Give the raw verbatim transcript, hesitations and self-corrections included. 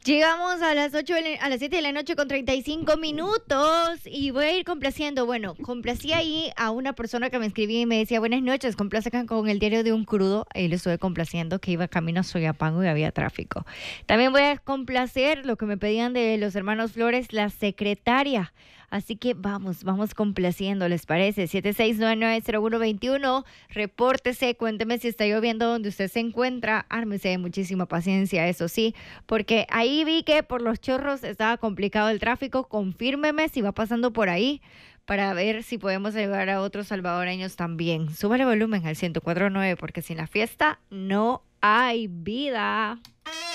Llegamos a las ocho de la- a las siete de la noche con treinta y cinco minutos y voy a ir complaciendo. Bueno, complací ahí a una persona que me escribía y me decía buenas noches, complazcan con el diario de un crudo. Ahí lo estuve complaciendo que iba camino a Soyapango y había tráfico. También voy a complacer lo que me pedían de los hermanos Flores, la secretaria. Así que vamos, vamos complaciendo, ¿les parece? siete seis nueve nueve cero uno dos uno, repórtese, cuénteme si está lloviendo donde usted se encuentra. Ármese de muchísima paciencia, eso sí, porque ahí vi que por los chorros estaba complicado el tráfico. Confírmeme si va pasando por ahí para ver si podemos ayudar a otros salvadoreños también. Súbale volumen al ciento cuatro punto nueve porque sin la fiesta no hay vida.